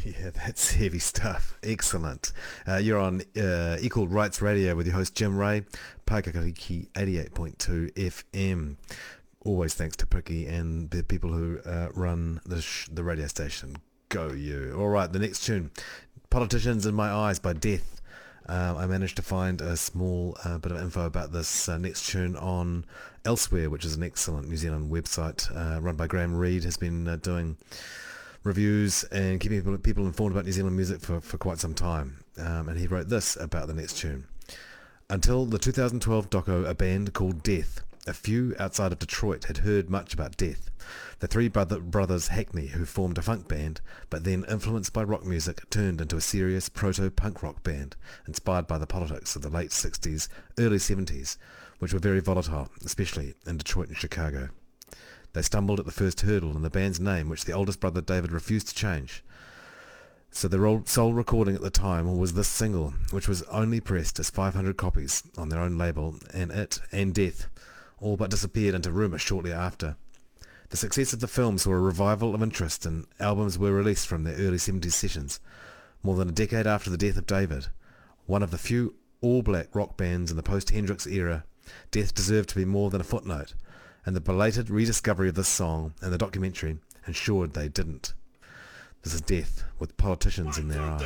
Yeah, that's heavy stuff. Excellent. You're on Equal Rights Radio with your host Jim Ray, Paikakariki 88.2 FM. Always thanks to Piki and the people who run the radio station. Go you. All right, the next tune, Politicians in My Eyes by Death. I managed to find a small bit of info about this next tune on Elsewhere, which is an excellent New Zealand website run by Graham Reed. Has been doing reviews and keeping people informed about New Zealand music for quite some time. And he wrote this about the next tune. Until the 2012 doco, a band called Death. A few outside of Detroit had heard much about Death. The three brothers Hackney, who formed a funk band, but then influenced by rock music, turned into a serious proto-punk rock band, inspired by the politics of the late 60s, early 70s, which were very volatile, especially in Detroit and Chicago. They stumbled at the first hurdle in the band's name, which the oldest brother David refused to change. So their sole recording at the time was this single, which was only pressed as 500 copies on their own label, and it and Death all but disappeared into rumour shortly after. The success of the film saw a revival of interest, and albums were released from their early 70s sessions. More than a decade after the death of David, one of the few all-black rock bands in the post-Hendrix era, Death deserved to be more than a footnote, and the belated rediscovery of this song and the documentary ensured they didn't. This is Death with Politicians in Their Eyes.